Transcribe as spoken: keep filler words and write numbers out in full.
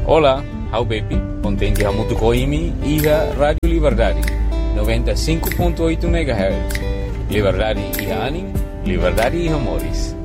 Olá, how baby, contente a muito coimi e a Rádio Liberdade, noventa e cinco ponto oito megahertz. Liberdade e anim, liberdade e amores.